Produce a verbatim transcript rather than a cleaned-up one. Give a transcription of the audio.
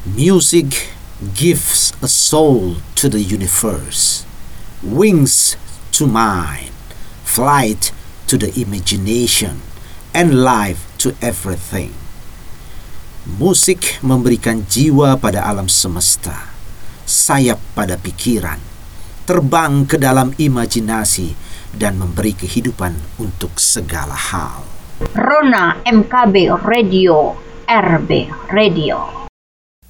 Music gives a soul to the universe, wings to mind, flight to the imagination, and life to everything. Musik memberikan jiwa pada alam semesta, sayap pada pikiran, terbang ke dalam imajinasi, dan memberi kehidupan untuk segala hal. Rona M K B Radio, R B Radio.